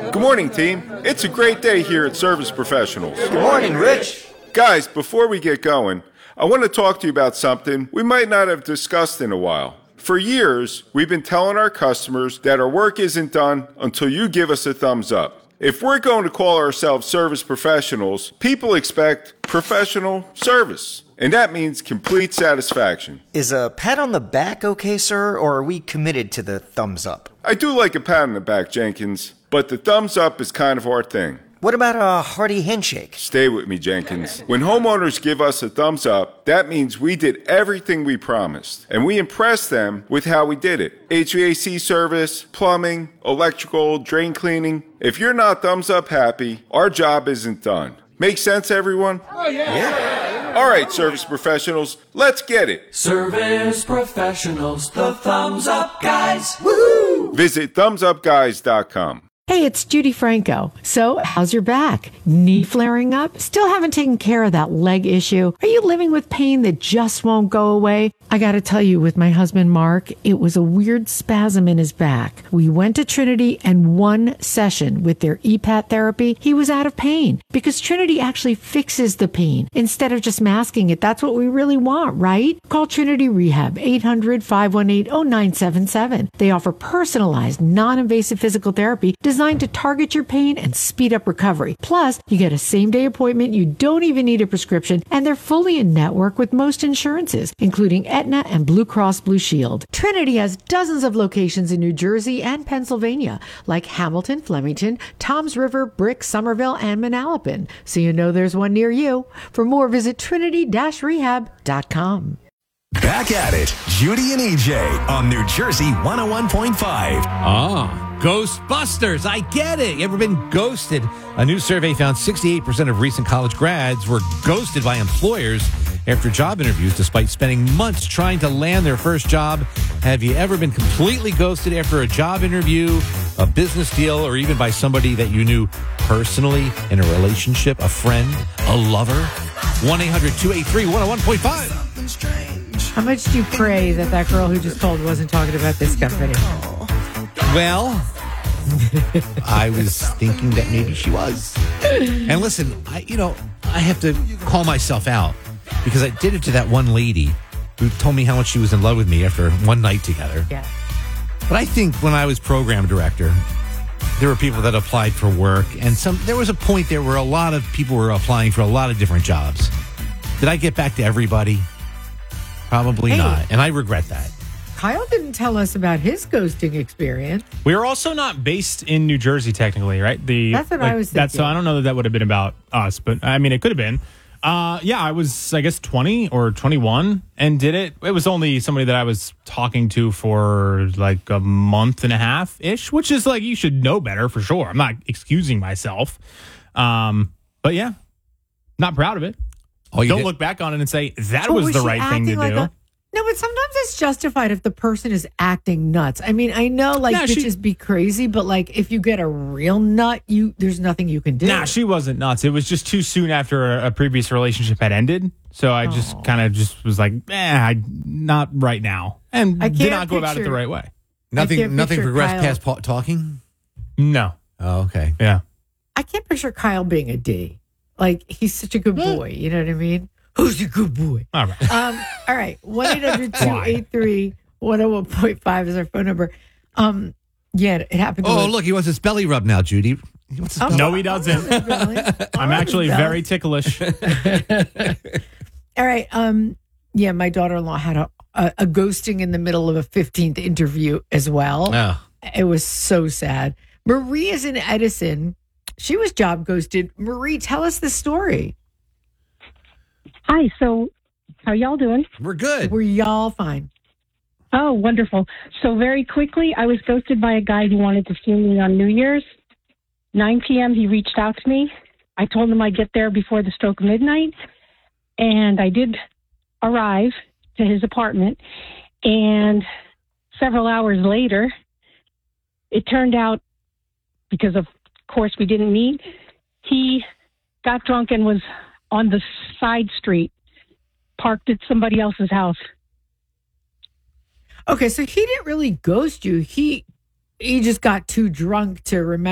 Good morning, team. It's a great day here at Service Professionals. Good morning, Rich. Guys, before we get going, I want to talk to you about something we might not have discussed in a while. For years, we've been telling our customers that our work isn't done until you give us a thumbs up. If we're going to call ourselves service professionals, people expect professional service. And that means complete satisfaction. Is a pat on the back okay, sir, or are we committed to the thumbs up? I do like a pat on the back, Jenkins, but the thumbs up is kind of our thing. What about a hearty handshake? Stay with me, Jenkins. When homeowners give us a thumbs up, that means we did everything we promised. And we impressed them with how we did it. HVAC service, plumbing, electrical, drain cleaning. If you're not thumbs up happy, our job isn't done. Make sense, everyone? Oh, yeah. All right, service professionals, let's get it. Service professionals, the thumbs up guys. Woohoo! Visit thumbsupguys.com. Hey, it's Judy Franco. So, how's your back? Knee flaring up? Still haven't taken care of that leg issue? Are you living with pain that just won't go away? I got to tell you, with my husband Mark, it was a weird spasm in his back. We went to Trinity, and one session with their EPAT therapy, he was out of pain, because Trinity actually fixes the pain instead of just masking it. That's what we really want, right? Call Trinity Rehab, 800-518-0977. They offer personalized, non-invasive physical therapy designed to target your pain and speed up recovery. Plus, you get a same-day appointment. You don't even need a prescription, and they're fully in network with most insurances, including Aetna and Blue Cross Blue Shield. Trinity has dozens of locations in New Jersey and Pennsylvania, like Hamilton, Flemington, Toms River, Brick, Somerville, and Manalapan. So you know there's one near you. For more, visit trinity-rehab.com. Back at it, Judy and EJ on New Jersey 101.5. Ghostbusters, I get it. You ever been ghosted? A new survey found 68% of recent college grads were ghosted by employers after job interviews despite spending months trying to land their first job. Have you ever been completely ghosted after a job interview, a business deal, or even by somebody that you knew personally in a relationship, a friend, a lover? 1-800-283-101.5. How much do you pray that girl who just called wasn't talking about this company? Well, I was thinking that maybe she was. And listen, I have to call myself out because I did it to that one lady who told me how much she was in love with me after one night together. Yeah. But I think when I was program director, there were people that applied for work, and there was a point there where a lot of people were applying for a lot of different jobs. Did I get back to everybody? Probably not, and I regret that. Kyle didn't tell us about his ghosting experience. We are also not based in New Jersey, technically, right? That's what I was thinking. So I don't know that would have been about us, but I mean, it could have been. I was, I guess, 20 or 21 and did it. It was only somebody that I was talking to for like a month and a half-ish, which is like, you should know better for sure. I'm not excusing myself. But yeah, not proud of it. Don't look back on it and say, that was the right thing to do. No, but sometimes it's justified if the person is acting nuts. I mean, I know bitches be crazy, but like if you get a real nut, there's nothing you can do. Nah, she wasn't nuts. It was just too soon after a previous relationship had ended. So I just kind of just was like, not right now. And did not go about it the right way. Nothing progressed past talking? No. Oh, okay. Yeah. I can't picture Kyle being a D. Like, he's such a good boy. You know what I mean? Who's a good boy? All right. All right. 1-800-283-101.5 is our phone number. Yeah, it happened. Oh, look, he wants his belly rub now, Judy. No, he doesn't. I'm actually very ticklish. All right. Yeah, my daughter-in-law had a ghosting in the middle of a 15th interview as well. Oh. It was so sad. Marie is in Edison. She was job ghosted. Marie, tell us the story. Hi, so how y'all doing? We're good. We're y'all fine. Oh, wonderful. So very quickly, I was ghosted by a guy who wanted to see me on New Year's. 9 p.m., he reached out to me. I told him I'd get there before the stroke of midnight, and I did arrive to his apartment. And several hours later, it turned out, because of course we didn't meet, he got drunk and was on the side street, parked at somebody else's house. Okay, so he didn't really ghost you. He just got too drunk to remember